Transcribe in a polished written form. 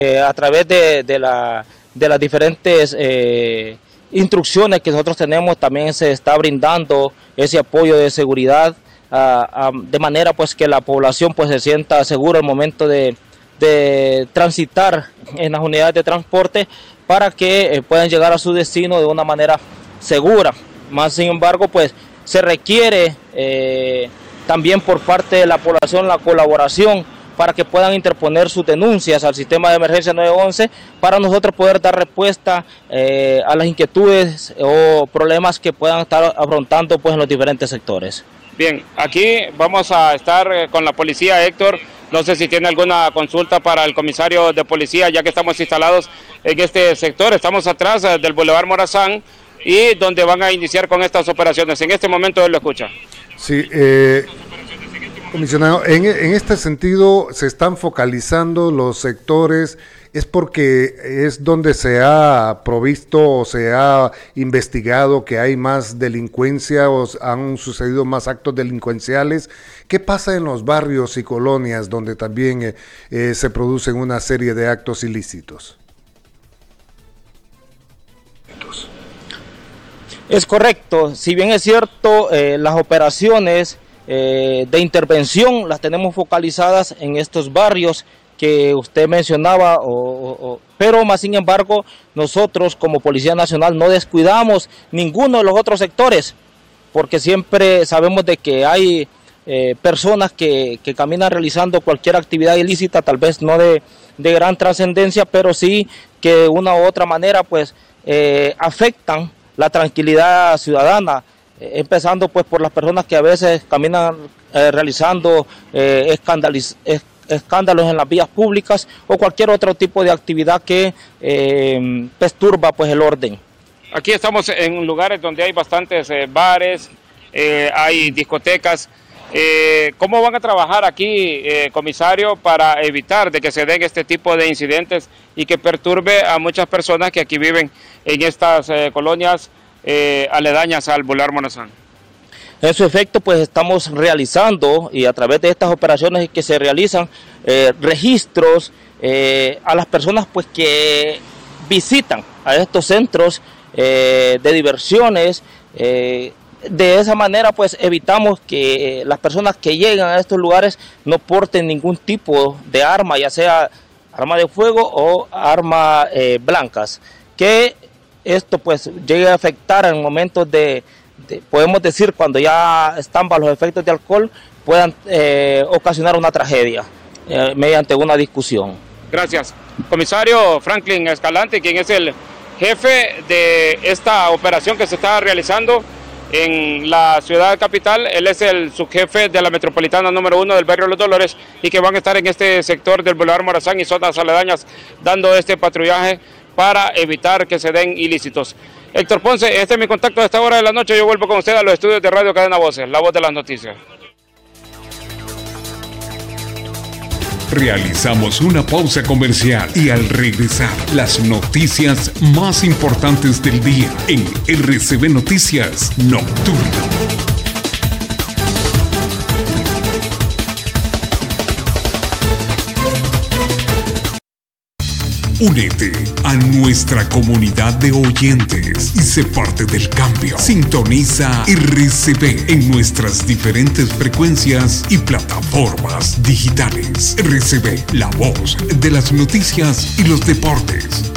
a través de las diferentes instrucciones que nosotros tenemos, también se está brindando ese apoyo de seguridad de manera pues que la población pues se sienta segura al momento de transitar en las unidades de transporte para que puedan llegar a su destino de una manera segura. Más sin embargo, pues se requiere también por parte de la población la colaboración para que puedan interponer sus denuncias al sistema de emergencia 911 para nosotros poder dar respuesta a las inquietudes o problemas que puedan estar afrontando pues en los diferentes sectores. Bien, aquí vamos a estar con la policía, Héctor. No sé si tiene alguna consulta para el comisario de policía, ya que estamos instalados en este sector. Estamos atrás del Boulevard Morazán y donde van a iniciar con estas operaciones. En este momento él lo escucha. Sí, comisionado, en este sentido se están focalizando los sectores, ¿es porque es donde se ha provisto o se ha investigado que hay más delincuencia o han sucedido más actos delincuenciales? ¿Qué pasa en los barrios y colonias donde también se producen una serie de actos ilícitos? Es correcto, si bien es cierto, las operaciones de intervención las tenemos focalizadas en estos barrios que usted mencionaba, pero más sin embargo nosotros como Policía Nacional no descuidamos ninguno de los otros sectores, porque siempre sabemos de que hay personas que caminan realizando cualquier actividad ilícita, tal vez no de gran trascendencia, pero sí que de una u otra manera pues afectan la tranquilidad ciudadana, empezando pues por las personas que a veces caminan realizando escándalos en las vías públicas o cualquier otro tipo de actividad que perturba pues el orden. Aquí estamos en lugares donde hay bastantes bares, hay discotecas. ¿Cómo van a trabajar aquí, comisario, para evitar de que se den este tipo de incidentes y que perturbe a muchas personas que aquí viven en estas colonias aledañas al Boulevard Morazán? En su efecto, pues estamos realizando, y a través de estas operaciones que se realizan, registros a las personas pues que visitan a estos centros de diversiones. De esa manera pues evitamos que las personas que llegan a estos lugares no porten ningún tipo de arma, ya sea arma de fuego o armas blancas, que esto pues llegue a afectar en momentos podemos decir cuando ya están bajo los efectos de alcohol, puedan ocasionar una tragedia mediante una discusión. Gracias. Comisario Franklin Escalante, quien es el jefe de esta operación que se está realizando en la ciudad capital. Él es el subjefe de la metropolitana número 1 del barrio Los Dolores y que van a estar en este sector del Boulevard Morazán y zonas aledañas dando este patrullaje para evitar que se den ilícitos. Héctor Ponce, este es mi contacto a esta hora de la noche. Yo vuelvo con usted a los estudios de Radio Cadena Voces, la voz de las noticias. Realizamos una pausa comercial y al regresar, las noticias más importantes del día en RCB Noticias Nocturno. Únete a nuestra comunidad de oyentes y sé parte del cambio. Sintoniza RCB en nuestras diferentes frecuencias y plataformas digitales. RCB, la voz de las noticias y los deportes.